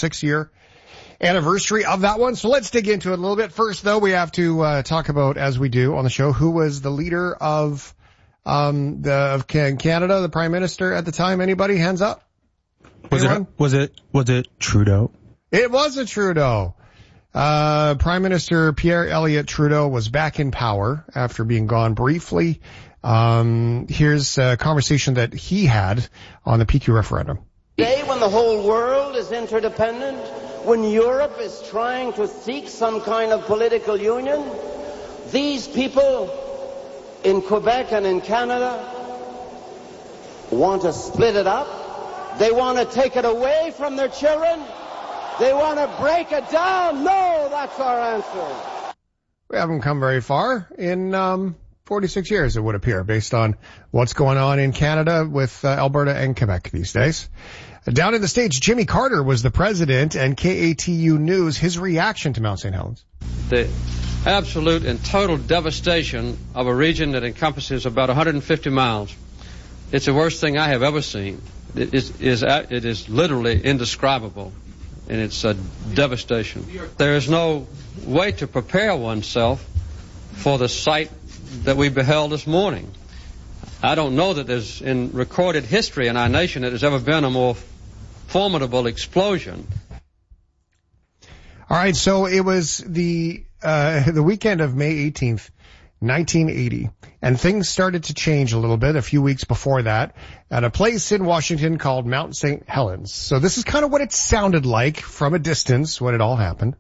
46-year anniversary of that one. So let's dig into it a little bit. First, though, we have to talk about, as we do on the show, who was the leader of Canada, the Prime Minister at the time. Anybody? Hands up. Was it Trudeau? It was a Trudeau. Prime Minister Pierre Elliott Trudeau was back in power after being gone briefly. Here's a conversation that he had on the PQ referendum. Today, when the whole world is interdependent, when Europe is trying to seek some kind of political union, these people in Quebec and in Canada want to split it up. They want to take it away from their children. They want to break it down. No, that's our answer. We haven't come very far in 46 years, it would appear, based on what's going on in Canada with Alberta and Quebec these days. Down in the States, Jimmy Carter was the president, and KATU News, his reaction to Mount St. Helens. The absolute and total devastation of a region that encompasses about 150 miles. It's the worst thing I have ever seen. It is literally indescribable in its devastation. There is no way to prepare oneself for the sight that we beheld this morning. I don't know that there's, in recorded history in our nation, that there's ever been a more formidable explosion. All right, so it was the weekend of May 18th, 1980, and things started to change a little bit a few weeks before that at a place in Washington called Mount St. Helens. So this is kind of what it sounded like from a distance when it all happened,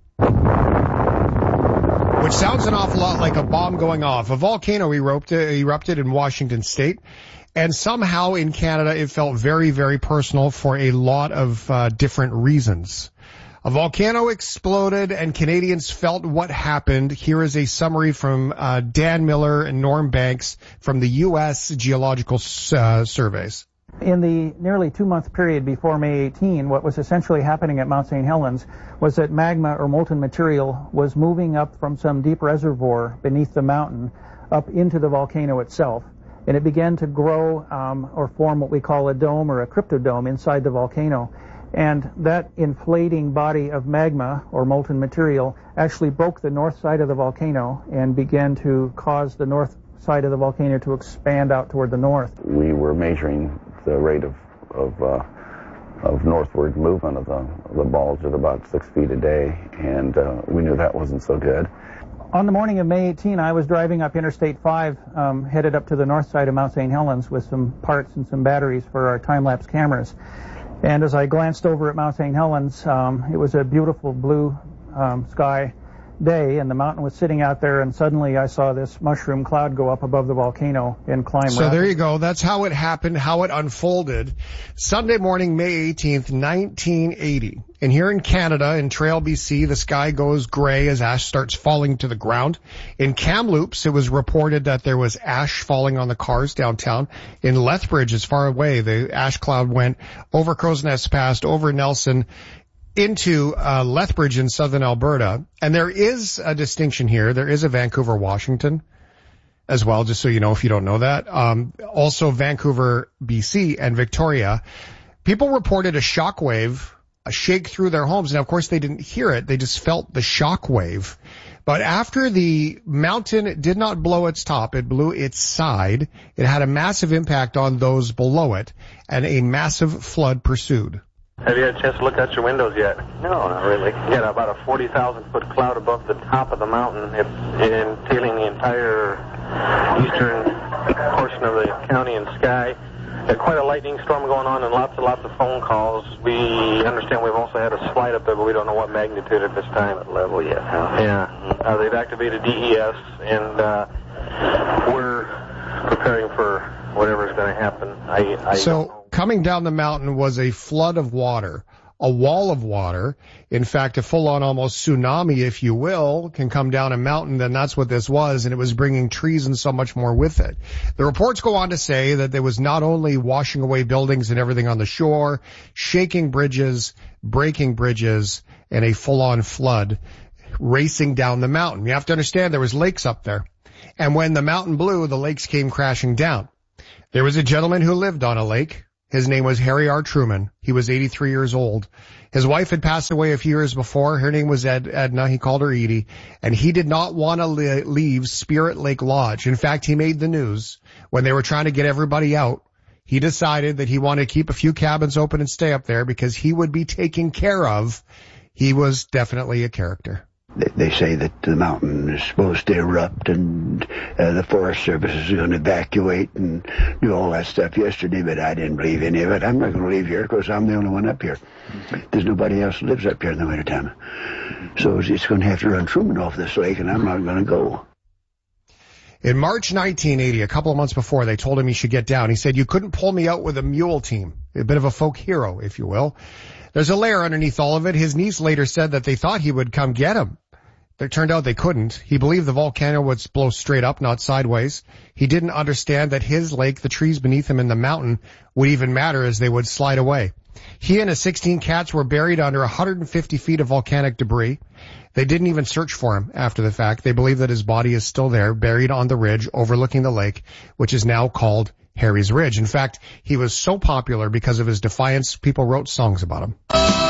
which sounds an awful lot like a bomb going off. A volcano erupted in Washington state, and somehow in Canada it felt very, very personal for a lot of different reasons. A volcano exploded and Canadians felt what happened. Here is a summary from Dan Miller and Norm Banks from the U.S. Geological Surveys. In the nearly 2-month period before May 18, what was essentially happening at Mount St. Helens was that magma or molten material was moving up from some deep reservoir beneath the mountain up into the volcano itself. And it began to grow or form what we call a dome or a cryptodome inside the volcano. And that inflating body of magma or molten material actually broke the north side of the volcano and began to cause the north side of the volcano to expand out toward the north. We were measuring the rate of northward movement of the bulge at about 6 feet a day, and we knew that wasn't so good. On the morning of May 18, I was driving up Interstate 5, headed up to the north side of Mount St. Helens with some parts and some batteries for our time-lapse cameras. And as I glanced over at Mount St. Helens, it was a beautiful blue sky day, and the mountain was sitting out there, and suddenly I saw this mushroom cloud go up above the volcano and climb So rapidly. There you go. That's how it happened, how it unfolded. Sunday morning, May 18th, 1980. And here in Canada, in Trail, BC, the sky goes gray as ash starts falling to the ground. In Kamloops, it was reported that there was ash falling on the cars downtown. In Lethbridge, as far away, the ash cloud went over Crowsnest Pass, over Nelson, into Lethbridge in southern Alberta. And there is a distinction here. There is a Vancouver, Washington as well, just so you know if you don't know that. Also Vancouver, BC and Victoria. People reported a shake through their homes. Now, of course, they didn't hear it. They just felt the shock wave. But after the mountain did not blow its top, it blew its side. It had a massive impact on those below it, and a massive flood pursued. Have you had a chance to look out your windows yet? No, not really. You got about a 40,000-foot cloud above the top of the mountain. It's entailing the entire eastern portion of the county and sky. Got quite a lightning storm going on and lots of phone calls. We understand we've also had a slide up there, but we don't know what magnitude at this time. What level yet? Huh? Yeah. They've activated DES, and we're preparing for whatever's going to happen. So coming down the mountain was a flood of water, a wall of water. In fact, a full-on almost tsunami, if you will, can come down a mountain. Then that's what this was, and it was bringing trees and so much more with it. The reports go on to say that there was not only washing away buildings and everything on the shore, shaking bridges, breaking bridges, and a full-on flood racing down the mountain. You have to understand there was lakes up there. And when the mountain blew, the lakes came crashing down. There was a gentleman who lived on a lake. His name was Harry R. Truman. He was 83 years old. His wife had passed away a few years before. Her name was Edna. He called her Edie. And he did not want to leave Spirit Lake Lodge. In fact, he made the news when they were trying to get everybody out. He decided that he wanted to keep a few cabins open and stay up there because he would be taken care of. He was definitely a character. They say that the mountain is supposed to erupt and the Forest Service is going to evacuate and do all that stuff yesterday, but I didn't believe any of it. I'm not going to leave here because I'm the only one up here. There's nobody else who lives up here in the wintertime. So it's going to have to run Truman off this lake, and I'm not going to go. In March 1980, a couple of months before, they told him he should get down. He said, "You couldn't pull me out with a mule team." A bit of a folk hero, if you will. There's a layer underneath all of it. His niece later said that they thought he would come get him. It turned out they couldn't. He believed the volcano would blow straight up, not sideways. He didn't understand that his lake, the trees beneath him in the mountain, would even matter as they would slide away. He and his 16 cats were buried under 150 feet of volcanic debris. They didn't even search for him after the fact. They believe that his body is still there, buried on the ridge overlooking the lake, which is now called Harry's Ridge. In fact, he was so popular because of his defiance, people wrote songs about him.